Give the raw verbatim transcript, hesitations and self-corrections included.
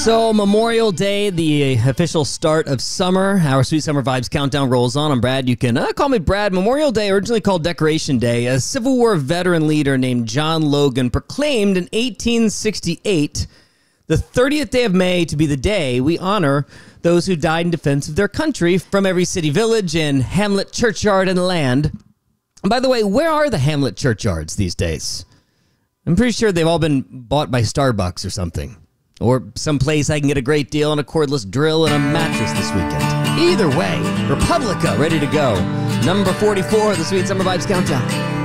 So, Memorial Day, the official start of summer. Our Sweet Summer Vibes countdown rolls on. I'm Brad. You can uh, call me Brad. Memorial Day, originally called Decoration Day, a Civil War veteran leader named John Logan proclaimed in eighteen sixty-eight the thirtieth day of May to be the day we honor those who died in defense of their country from every city, village, and hamlet, churchyard, and land. And by the way, where are the hamlet churchyards these days? I'm pretty sure they've all been bought by Starbucks or something. Or someplace I can get a great deal on a cordless drill and a mattress this weekend. Either way, Republica ready to go. Number forty-four, the Sweet Summer Vibes Countdown.